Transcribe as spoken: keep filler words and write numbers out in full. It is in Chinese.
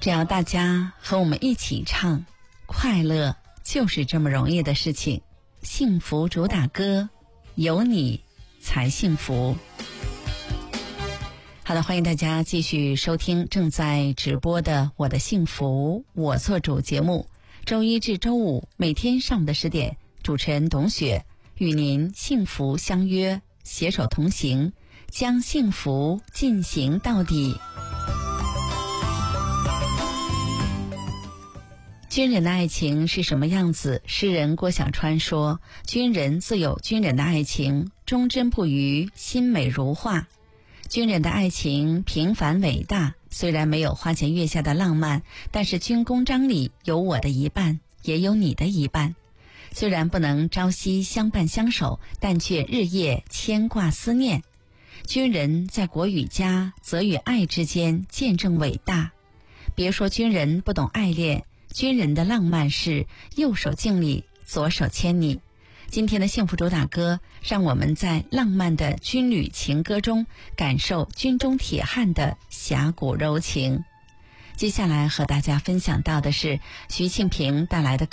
只要大家和我们一起唱，快乐就是这么容易的事情。幸福主打歌，有你才幸福。好的，欢迎大家继续收听正在直播的我的幸福我做主节目，周一至周五每天上午的十点，主持人董雪与您幸福相约，携手同行，将幸福进行到底。军人的爱情是什么样子？诗人郭小川说，军人自有军人的爱情，忠贞不渝，心美如画。军人的爱情平凡伟大，虽然没有花前月下的浪漫，但是军功章里有我的一半，也有你的一半。虽然不能朝夕相伴相守，但却日夜牵挂思念。军人在国与家、责与爱之间见证伟大。别说军人不懂爱恋，军人的浪漫是右手敬礼，左手牵你。今天的幸福主打歌，让我们在浪漫的军旅情歌中感受军中铁汉的侠骨柔情。接下来和大家分享到的是徐庆平带来的歌